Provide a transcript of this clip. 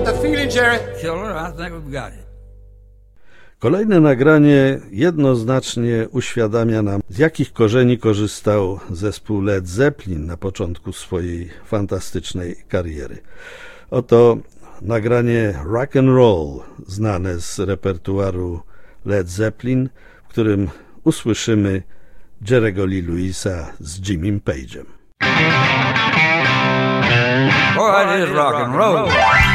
got the feeling, Jerry? Killer, I think we've got it. Kolejne nagranie jednoznacznie uświadamia nam, z jakich korzeni korzystał zespół Led Zeppelin na początku swojej fantastycznej kariery. Oto nagranie Rock and Roll, znane z repertuaru Led Zeppelin, w którym usłyszymy Jerry'ego Lee Lewisa z Jimmym Page'em. Boy, it is rock and roll.